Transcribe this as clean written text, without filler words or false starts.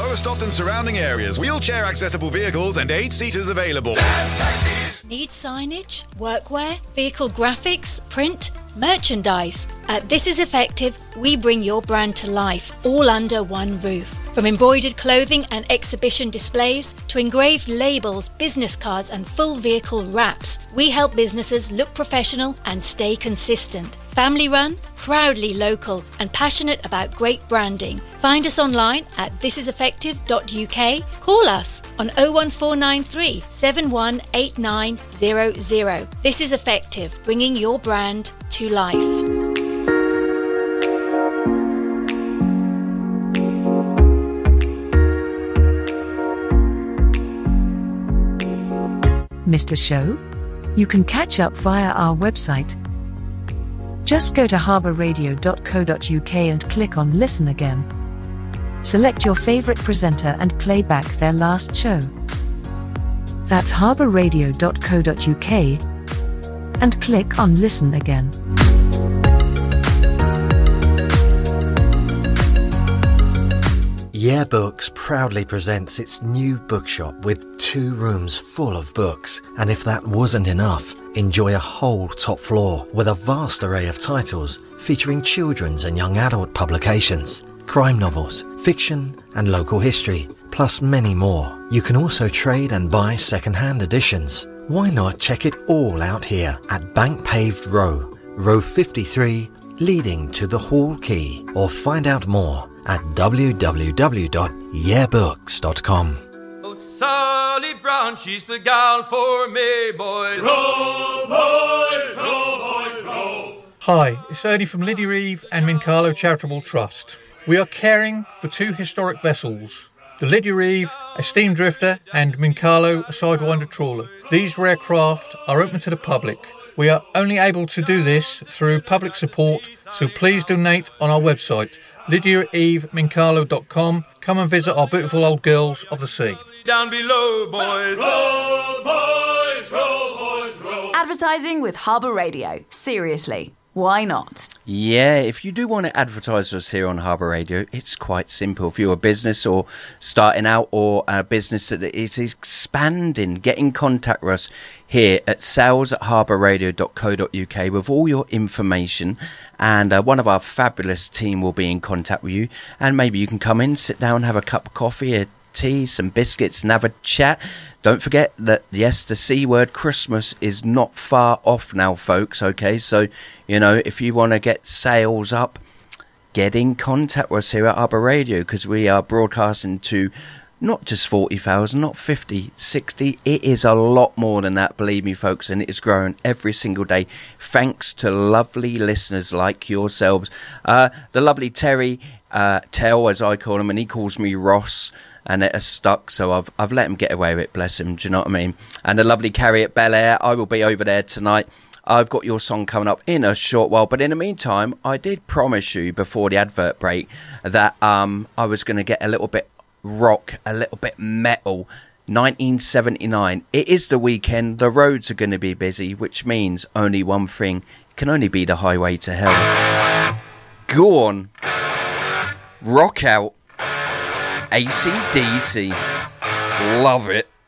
Lowestoft and surrounding areas. Wheelchair accessible vehicles and 8-seaters available. Dad's Taxis. Need signage, workwear, vehicle graphics, print, merchandise? At This Is Effective, we bring your brand to life, all under one roof. From embroidered clothing and exhibition displays to engraved labels, business cards and full vehicle wraps, we help businesses look professional and stay consistent. Family run, proudly local and passionate about great branding. Find us online at thisiseffective.uk. Call us on 01493 718900. This is Effective, bringing your brand to life. Missed a show? You can catch up via our website. Just go to harbourradio.co.uk and click on Listen Again. Select your favourite presenter and play back their last show. That's harbourradio.co.uk and click on Listen Again. Yeah Books proudly presents its new bookshop with 2 rooms full of books. And if that wasn't enough, enjoy a whole top floor with a vast array of titles featuring children's and young adult publications, crime novels, fiction and local history, plus many more. You can also trade and buy second-hand editions. Why not check it all out here at Bank Paved Row, row 53, leading to the Hall Quay, or find out more at www.yeahbooks.com. Oh, Sally Brown, she's the gal for me, boys. Row, boys, row, boys, row. Hi, it's Ernie from Lydia Eve and Mincalo Charitable Trust. We are caring for 2 historic vessels, the Lydia Eve, a steam drifter, and Mincalo, a sidewinder trawler. These rare craft are open to the public. We are only able to do this through public support, so please donate on our website, LydiaEveMincalo.com. Come and visit our beautiful old girls of the sea. Down below, boys. Row, boys, row, boys, row. Advertising with Harbour Radio. Seriously, why not? Yeah, if you do want to advertise us here on Harbour Radio, it's quite simple. If you're a business or starting out, or a business that is expanding, get in contact with us here at sales@harbourradio.co.uk with all your information, and one of our fabulous team will be in contact with you, and maybe you can come in, sit down, have a cup of coffee, a tea, some biscuits and have a chat. Don't forget that, yes, the C word Christmas is not far off now, folks. Okay, so if you want to get sales up, get in contact with us here at Harbour Radio, because we are broadcasting to not just 40,000, not 50, 60. It is a lot more than that, believe me, folks, and it is growing every single day thanks to lovely listeners like yourselves. The lovely Terry, Tell as I call him, and he calls me Ross, and it has stuck, so I've let him get away with it, bless him, do you know what I mean? And the lovely Carrie at Bel Air, I will be over there tonight. I've got your song coming up in a short while, but in the meantime, I did promise you before the advert break that I was going to get a little bit rock, a little bit metal. 1979, it is the weekend, the roads are going to be busy, which means only one thing, it can only be the highway to hell. Go on, rock out. AC/DC, love it.